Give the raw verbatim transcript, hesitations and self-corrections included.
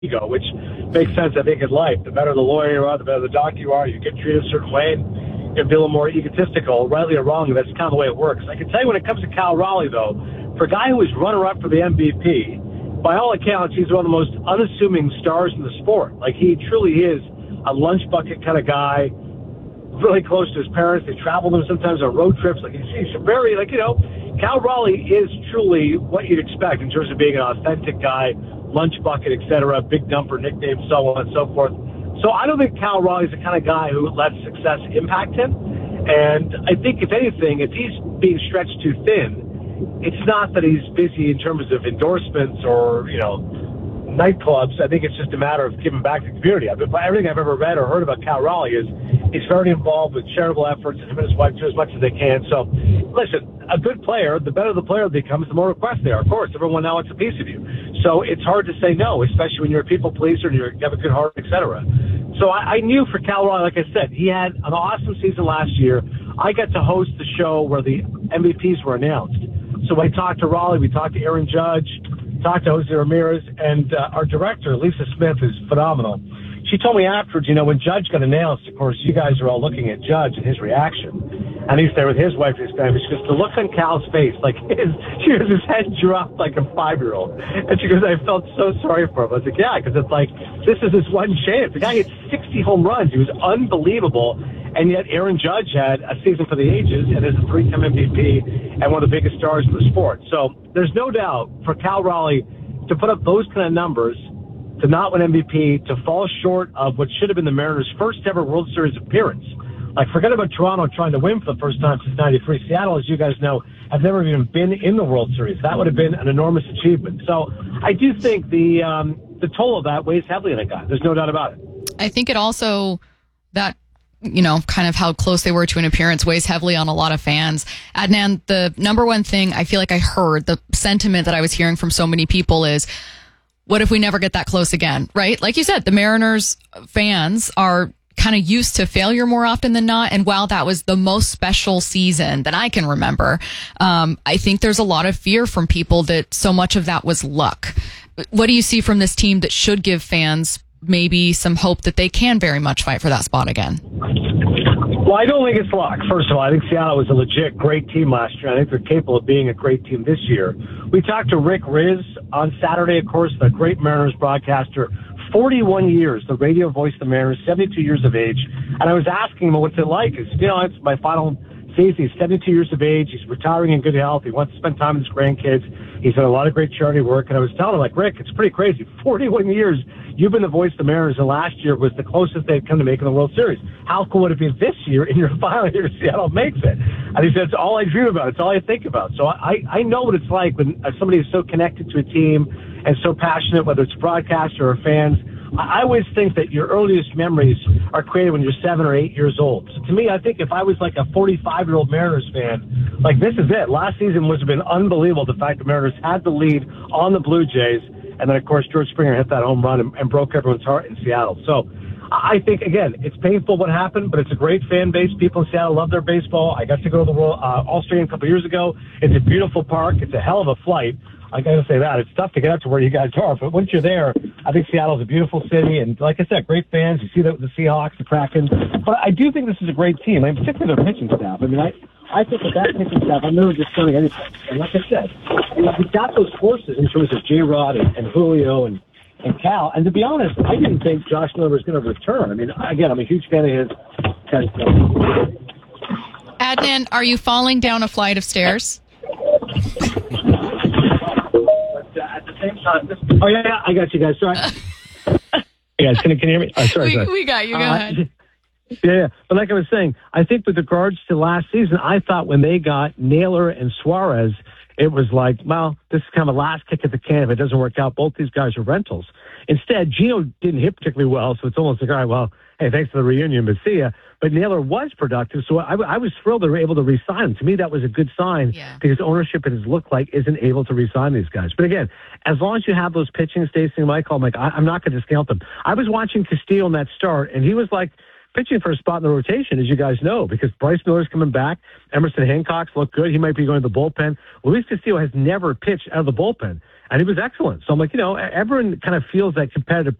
ego, which makes sense, I think, in life. The better the lawyer you are, the better the doctor you are, you get treated a certain way, and you be a little more egotistical, rightly or wrongly. That's kind of the way it works. I can tell you when it comes to Cal Raleigh, though, for a guy who was runner-up for the M V P, by all accounts, he's one of the most unassuming stars in the sport. Like, he truly is a lunch bucket kind of guy, really close to his parents. They travel with him sometimes on road trips. Like, he's, he's very, like, you know, Cal Raleigh is truly what you'd expect in terms of being an authentic guy, lunch bucket, et cetera, big dumper nickname, so on and so forth. So I don't think Cal Raleigh's the kind of guy who lets success impact him. And I think, if anything, if he's being stretched too thin, it's not that he's busy in terms of endorsements or, you know, nightclubs. I think it's just a matter of giving back to the community. I mean, everything I've ever read or heard about Cal Raleigh is he's very involved with charitable efforts, and him and his wife do as much as they can. So, listen, a good player, the better the player becomes, the more requests there. Of course, everyone now wants a piece of you. So it's hard to say no, especially when you're a people pleaser and you're, you have a good heart, et cetera. So I, I knew for Cal Raleigh, like I said, he had an awesome season last year. I got to host the show where the M V Ps were announced. So I talked to Raleigh, we talked to Aaron Judge, talked to Jose Ramirez, and uh, our director, Lisa Smith, is phenomenal. She told me afterwards, you know, when Judge got announced, of course, you guys are all looking at Judge and his reaction. And he's there with his wife and his family. She goes, the look on Cal's face, like his, she goes, his head dropped like a five-year-old. And she goes, I felt so sorry for him. I was like, yeah, because it's like, this is his one chance. The guy hit sixty home runs. He was unbelievable. And yet Aaron Judge had a season for the ages and is a three-time M V P and one of the biggest stars in the sport. So there's no doubt for Cal Raleigh to put up those kind of numbers, to not win M V P, to fall short of what should have been the Mariners' first ever World Series appearance. Like, forget about Toronto trying to win for the first time since ninety-three. Seattle, as you guys know, have never even been in the World Series. That would have been an enormous achievement. So I do think the um, the toll of that weighs heavily on a guy. There's no doubt about it. I think it also, that, you know, kind of how close they were to an appearance weighs heavily on a lot of fans. Adnan, the number one thing I feel like I heard, the sentiment that I was hearing from so many people is, what if we never get that close again, right? Like you said, the Mariners fans are kind of used to failure more often than not. And while that was the most special season that I can remember, um, I think there's a lot of fear from people that so much of that was luck. What do you see from this team that should give fans maybe some hope that they can very much fight for that spot again? Well, I don't think it's luck. First of all, I think Seattle was a legit great team last year. I think they're capable of being a great team this year. We talked to Rick Riz on Saturday, of course, the great Mariners broadcaster, forty-one years, the radio voice of the Mariners, seventy-two years of age. And I was asking him, what's it like? He said, you know, it's my final season. He's seventy-two years of age. He's retiring in good health. He wants to spend time with his grandkids. He's done a lot of great charity work. And I was telling him, like, Rick, it's pretty crazy. forty-one years, you've been the voice of the Mariners, and last year was the closest they'd come to making the World Series. How cool would it be this year in your final year Seattle makes it? And he said, it's all I dream about. It's all I think about. So I, I know what it's like when somebody is so connected to a team and so passionate, whether it's broadcaster or fans. I always think that your earliest memories are created when you're seven or eight years old. So to me, I think if I was like a forty-five-year-old Mariners fan, like, this is it. Last season would have been unbelievable, the fact the Mariners had the lead on the Blue Jays. And then, of course, George Springer hit that home run and, and broke everyone's heart in Seattle. So I think, again, it's painful what happened, but it's a great fan base. People in Seattle love their baseball. I got to go to the World, uh, All-Star a couple of years ago. It's a beautiful park. It's a hell of a flight. I got to say that. It's tough to get out to where you guys are, but once you're there, I think Seattle's a beautiful city. And like I said, great fans. You see the, the Seahawks, the Kraken. But I do think this is a great team, I mean, particularly their pitching staff. I mean, I, I think with that pitching staff, I'm never just counting anything. And like I said, you know, we've got those horses in terms of J-Rod and, and Julio and, and Cal. And to be honest, I didn't think Josh Miller was going to return. I mean, again, I'm a huge fan of his. Adnan, are you falling down a flight of stairs? At the same time, this, oh yeah, yeah, I got you guys. Sorry, you guys, can, can you hear me? Oh, sorry, we, sorry. we got you. Go uh, ahead. Yeah, yeah, but like I was saying, I think with regards to last season, I thought when they got Naylor and Suarez, it was like, well, this is kind of a last kick at the can. If it doesn't work out, both these guys are rentals. Instead, Gino didn't hit particularly well, so it's almost like, all right, well, hey, thanks for the reunion, but see ya. But Naylor was productive, so I, I was thrilled they were able to re-sign him. To me, that was a good sign yeah. because ownership, it has looked like, isn't able to re-sign these guys. But again, as long as you have those pitching, Stacey and Michael, I'm like, I, I'm not going to discount them. I was watching Castillo in that start, and he was like pitching for a spot in the rotation, as you guys know, because Bryce Miller's coming back. Emerson Hancock's looked good. He might be going to the bullpen. Luis Castillo has never pitched out of the bullpen, and he was excellent. So I'm like, you know, everyone kind of feels that competitive